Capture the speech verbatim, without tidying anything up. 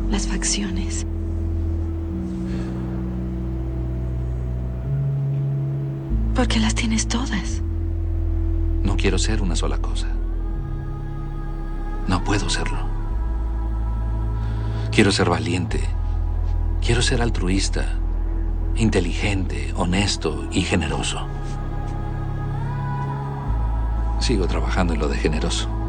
las facciones. Porque las tienes todas. No quiero ser una sola cosa. No puedo serlo. Quiero ser valiente. Quiero ser altruista, inteligente, honesto y generoso. Sigo trabajando en lo de generoso.